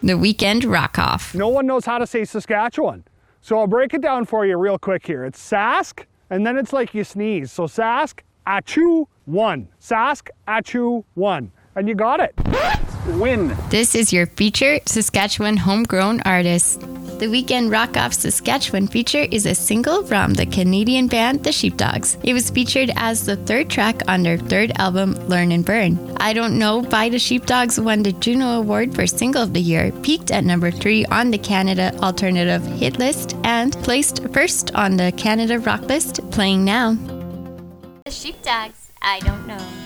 The Weekend Rock-Off. No one knows how to say Saskatchewan. So I'll break it down for you real quick here. It's Sask, and then it's like you sneeze. So Sask, achoo, one. Sask, achoo, one. And you got it. Win. This is your featured Saskatchewan homegrown artist. The Weekend Rock-Off Saskatchewan feature is a single from the Canadian band The Sheepdogs. It was featured as the third track on their third album, Learn and Burn. I Don't Know by The Sheepdogs won the Juno Award for Single of the Year, peaked at number 3 on the Canada Alternative Hit List, and placed first on the Canada Rock List, playing now. The Sheepdogs, I Don't Know.